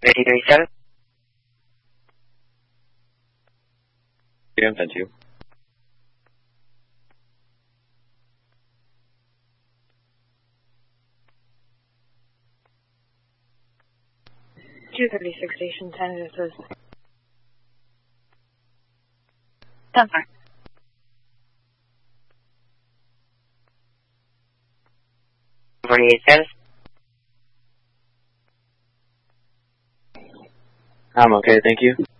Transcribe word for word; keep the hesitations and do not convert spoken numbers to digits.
Ready to reserve? Yeah, thank you. two thirty-six station ten, this is ten four. forty-eight service? I'm okay, thank you.